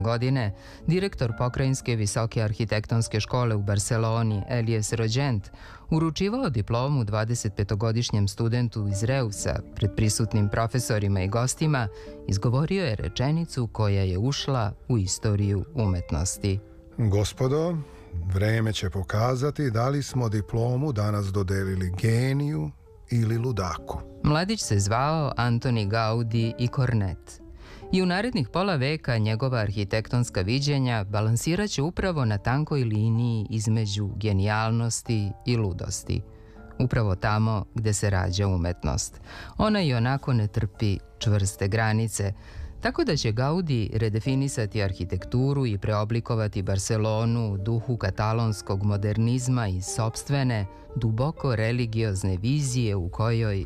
godine direktor Pokrajinske visoke arhitektonske škole u Barseloni, Elias Rođent, uručivao diplomu 25-godišnjem studentu iz Reusa pred prisutnim profesorima i gostima, izgovorio je rečenicu koja je ušla u istoriju umetnosti. Gospodo, vreme će pokazati da li smo diplomu danas dodelili geniju ili ludaku. Mladić se zvao Antoni Gaudi i Cornet. I u narednih pola veka njegova arhitektonska viđenja balansiraće upravo na tankoj liniji između genijalnosti i ludosti. Upravo tamo gde se rađa umetnost. Ona i onako ne trpi čvrste granice, tako da će Gaudi redefinisati arhitekturu i preoblikovati Barselonu u duhu katalonskog modernizma i sopstvene, duboko religiozne vizije u kojoj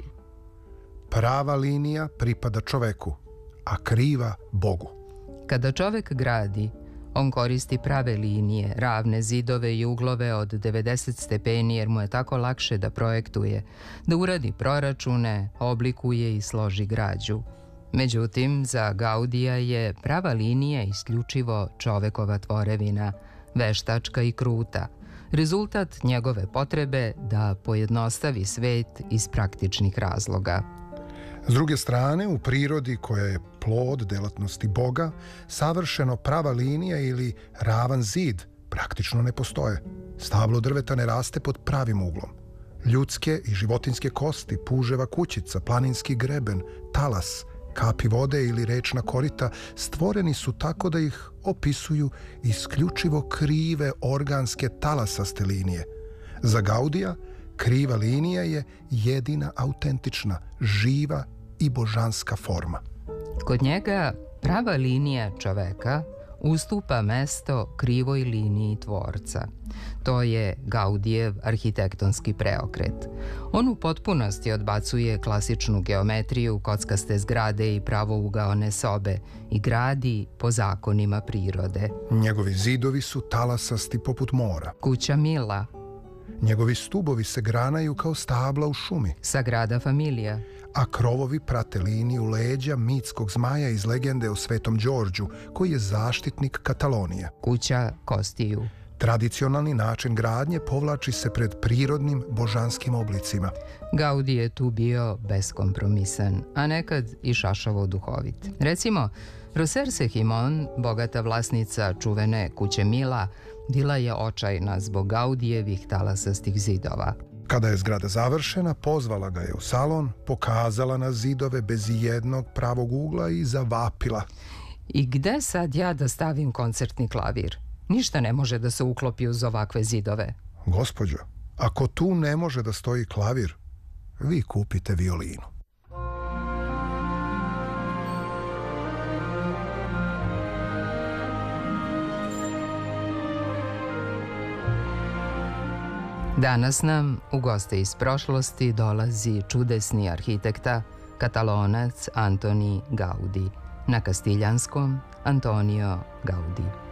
prava linija pripada čoveku, a kriva Bogu. Kada čovek gradi, on koristi prave linije, ravne zidove i uglove od 90 stepeni jer mu je tako lakše da projektuje, da uradi proračune, oblikuje i složi građu. Međutim, za Gaudija je prava linija isključivo čovekova tvorevina, veštačka i kruta, rezultat njegove potrebe da pojednostavi svet iz praktičnih razloga. S druge strane, u prirodi koja je plod delatnosti Boga, savršeno prava linija ili ravan zid praktično ne postoje. Stablo drveta ne raste pod pravim uglom. Ljudske i životinjske kosti, puževa kućica, planinski greben, talas, kapi vode ili rečna korita stvoreni su tako da ih opisuju isključivo krive organske talasaste linije. Za Gaudija kriva linija je jedina autentična, živa i božanska forma. Kod njega prava linija čoveka ustupa mesto krivoj liniji tvorca. To je Gaudijev arhitektonski preokret. On u potpunosti odbacuje klasičnu geometriju, kockaste zgrade i pravougaone sobe i gradi po zakonima prirode. Njegovi zidovi su talasasti poput mora. Kuća Mila. Njegovi stubovi se granaju kao stabla u šumi. Sagrada Familija. A krovovi prate liniju leđa mitskog zmaja iz legende o Svetom Đorđu, koji je zaštitnik Katalonije. Kuća Kostiju. Tradicionalni način gradnje povlači se pred prirodnim božanskim oblicima. Gaudi je tu bio beskompromisan, a nekad i šašavo duhovit. Recimo, Roserse Himon, bogata vlasnica čuvene kuće Mila, bila je očajna zbog Gaudijevih talasastih zidova. Kada je zgrada završena, pozvala ga je u salon, pokazala na zidove bez jednog pravog ugla i zavapila. I gde sad ja da stavim koncertni klavir? Ništa ne može da se uklopi uz ovakve zidove. Gospođo, ako tu ne može da stoji klavir, vi kupite violinu. Danas nam u goste iz prošlosti dolazi čudesni arhitekta, Katalonac Antoni Gaudi, na kastiljanskom Antonio Gaudi.